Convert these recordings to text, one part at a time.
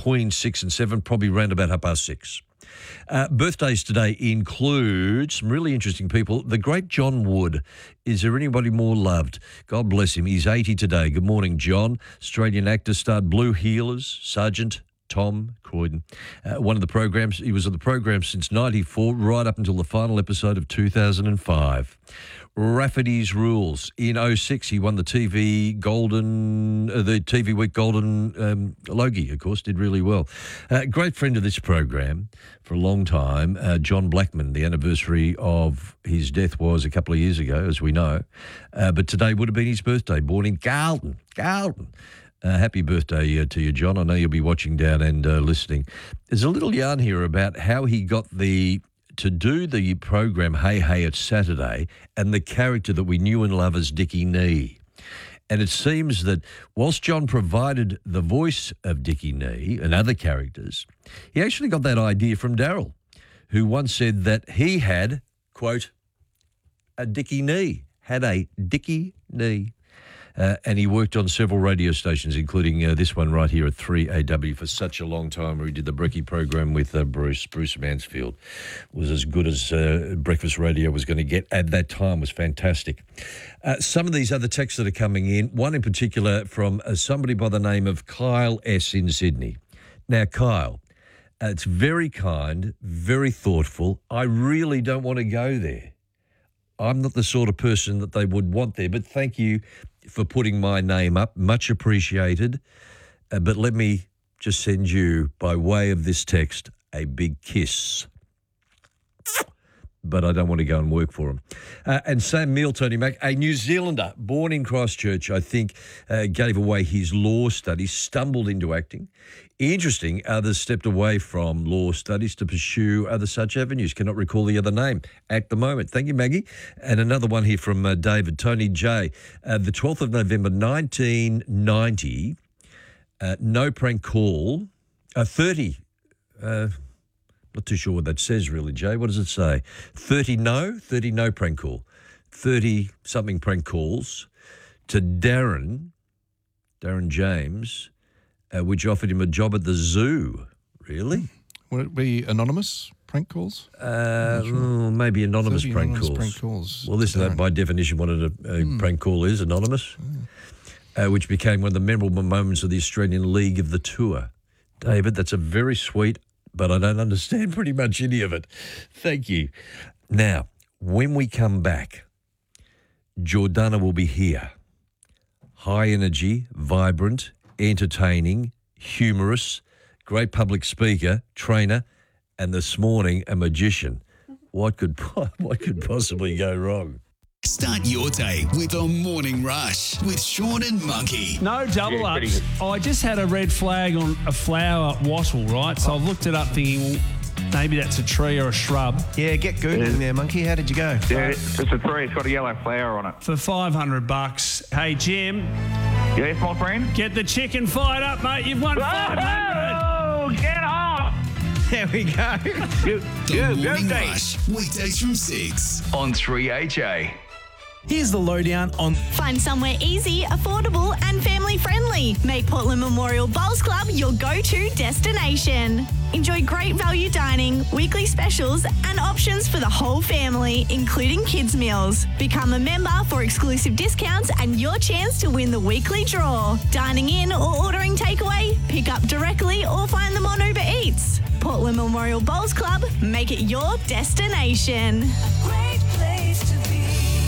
between 6 and 7, probably round about 6:30. Birthdays today include some really interesting people. The great John Wood. Is there anybody more loved? God bless him. He's 80 today. Good morning, John. Australian actor, starred Blue Heelers, Sergeant Tom Croydon. One of the programs, he was on the program since 94, right up until the final episode of 2005. Rafferty's Rules. In 06, he won the TV Week Golden Logie, of course, did really well. Great friend of this program for a long time, John Blackman. The anniversary of his death was a couple of years ago, as we know. But today would have been his birthday, born in Carlton. Happy birthday to you, John. I know you'll be watching down and listening. There's a little yarn here about how he got to do the program Hey Hey It's Saturday and the character that we knew and love as Dickie Nee. And it seems that whilst John provided the voice of Dickie Nee and other characters, he actually got that idea from Daryl, who once said that he had, quote, a Dickie Nee, and he worked on several radio stations, including this one right here at 3AW for such a long time, where he did the Brekkie program with Bruce Mansfield. It was as good as breakfast radio was going to get at that time. It was fantastic. Some of these other texts that are coming in, one in particular from somebody by the name of Kyle S. in Sydney. Now, Kyle, it's very kind, very thoughtful. I really don't want to go there. I'm not the sort of person that they would want there, but thank you for putting my name up. Much appreciated. But let me just send you, by way of this text, a big kiss. But I don't want to go and work for him. And Sam Meal, Tony Mac, a New Zealander born in Christchurch, I think, gave away his law studies, stumbled into acting. Interesting, others stepped away from law studies to pursue other such avenues. Cannot recall the other name at the moment. Thank you, Maggie. And another one here from David, Tony J. The 12th of November, 1990, no prank call, 30, not too sure what that says really, Jay. What does it say? 30 no prank call. 30-something prank calls to Darren James, which offered him a job at the zoo. Really? Would it be anonymous prank calls? Maybe anonymous prank calls. Well, listen, that by definition what a prank call is, anonymous, which became one of the memorable moments of the Australian League of the Tour. David, that's a very sweet, but I don't understand pretty much any of it. Thank you. Now, when we come back, Jordana will be here. High energy, vibrant, entertaining, humorous, great public speaker, trainer, and this morning a magician. What could possibly go wrong? Start your day with a morning rush with Sean and Monkey. No double ups. I just had a red flag on a flower wattle, right? So I've looked it up thinking, well, maybe that's a tree or a shrub. Yeah, get Googling there, Monkey. How did you go? Yeah, it's a tree. It's got a yellow flower on it. For $500. Hey, Jim. Yes, my friend? Get the chicken fired up, mate. You've won $500. Oh, get off! There we go. The Morning Rush, weekdays from 6 on 3HA. Here's the lowdown on Find somewhere easy, affordable and family friendly. Make Portland Memorial Bowls Club your go-to destination. Enjoy great value dining, weekly specials and options for the whole family, including kids' meals. Become a member for exclusive discounts and your chance to win the weekly draw. Dining in or ordering takeaway? Pick up directly or find them on Uber Eats. Portland Memorial Bowls Club, make it your destination. Great place to be.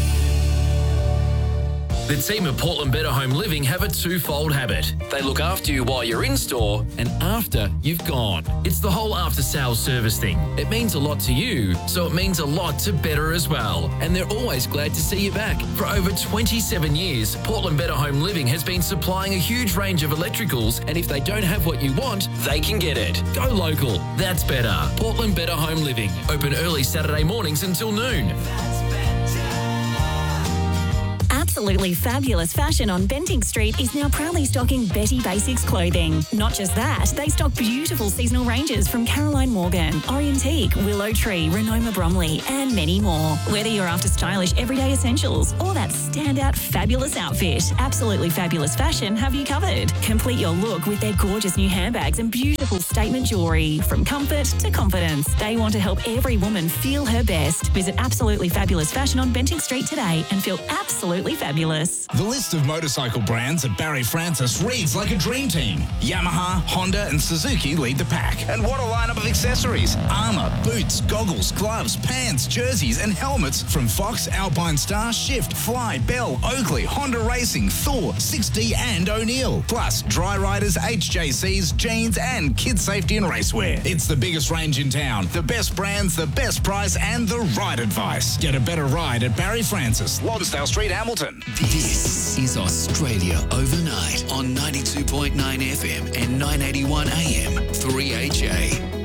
The team at Portland Better Home Living have a twofold habit. They look after you while you're in store and after you've gone. It's the whole after-sales service thing. It means a lot to you, so it means a lot to Better as well. And they're always glad to see you back. For over 27 years, Portland Better Home Living has been supplying a huge range of electricals, and if they don't have what you want, they can get it. Go local. That's better. Portland Better Home Living. Open early Saturday mornings until noon. Absolutely Fabulous Fashion on Bentinck Street is now proudly stocking Betty Basics clothing. Not just that, they stock beautiful seasonal ranges from Caroline Morgan, Orientique, Willow Tree, Renoma Bromley, and many more. Whether you're after stylish everyday essentials or that standout fabulous outfit, Absolutely Fabulous Fashion have you covered. Complete your look with their gorgeous new handbags and beautiful statement jewellery. From comfort to confidence, they want to help every woman feel her best. Visit Absolutely Fabulous Fashion on Bentinck Street today and feel absolutely fabulous. The list of motorcycle brands at Barry Francis reads like a dream team. Yamaha, Honda and Suzuki lead the pack. And what a lineup of accessories. Armour, boots, goggles, gloves, pants, jerseys and helmets from Fox, Alpine Star, Shift, Fly, Bell, Oakley, Honda Racing, Thor, 6D and O'Neill. Plus dry riders, HJCs, jeans and kid safety and racewear. It's the biggest range in town. The best brands, the best price and the right advice. Get a better ride at Barry Francis, Lonsdale Street, Hamilton. This is Australia Overnight on 92.9 FM and 981 AM 3HA.